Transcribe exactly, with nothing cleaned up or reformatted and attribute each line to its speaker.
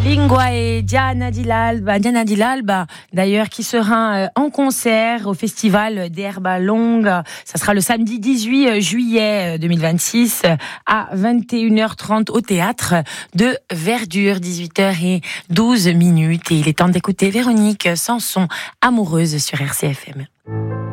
Speaker 1: Lingua et Diana Di Lalba, Diana Di Lalba, d'ailleurs, qui sera en concert au festival d'Herba Longa. Ça sera le samedi dix-huit juillet deux mille vingt-six à vingt et une heures trente au théâtre de Verdure, dix-huit heures douze minutes. Et il est temps d'écouter Véronique Sanson, Amoureuse sur R C F M.